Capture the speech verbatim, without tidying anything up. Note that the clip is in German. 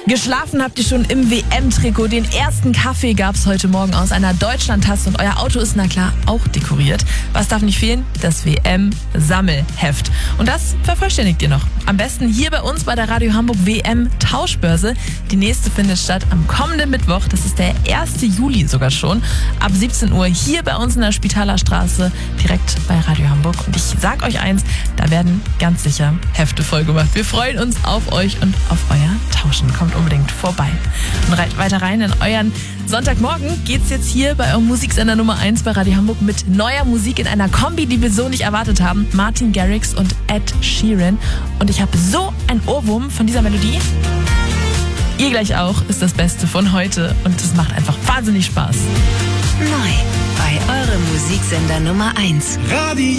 Geschlafen habt ihr schon im W M-Trikot. Den ersten Kaffee gab's heute Morgen aus einer Deutschlandtasse und euer Auto ist, na klar, auch dekoriert. Was darf nicht fehlen? Das W M-Sammelheft. Und das vervollständigt ihr noch. Am besten hier bei uns bei der Radio Hamburg W M-Tauschbörse. Die nächste findet statt am kommenden Mittwoch. Das ist der erste Juli sogar schon. Ab siebzehn Uhr hier bei uns in der Spitaler Straße, direkt bei Radio Hamburg. Und ich sag euch eins, da werden ganz sicher Hefte voll gemacht. Wir freuen uns auf euch und auf euer Tauschen. Kommt unbedingt vorbei. Und reit weiter rein in euren Sonntagmorgen geht's jetzt hier bei eurem Musiksender Nummer eins bei Radio Hamburg mit neuer Musik in einer Kombi, die wir so nicht erwartet haben. Martin Garrix und Ed Sheeran. Und ich habe so ein Ohrwurm von dieser Melodie. Ihr gleich auch, ist das Beste von heute und es macht einfach wahnsinnig Spaß. Neu bei eurem Musiksender Nummer eins. Radio